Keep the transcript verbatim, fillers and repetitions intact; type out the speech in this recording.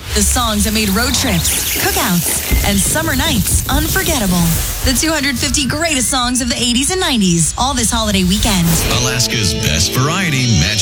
The songs that made road trips, cookouts, and summer nights unforgettable. The two hundred fifty greatest songs of the eighties and nineties, all this holiday weekend. Alaska's best variety match.